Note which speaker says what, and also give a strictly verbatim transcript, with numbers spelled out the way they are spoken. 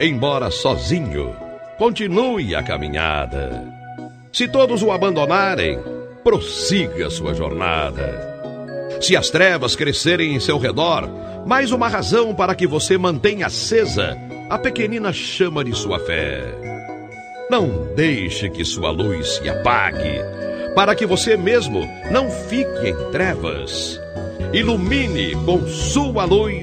Speaker 1: embora sozinho, continue a caminhada. Se todos o abandonarem, prossiga sua jornada. Se as trevas crescerem em seu redor, mais uma razão para que você mantenha acesa a pequenina chama de sua fé. Não deixe que sua luz se apague, para que você mesmo não fique em trevas. Ilumine com sua luz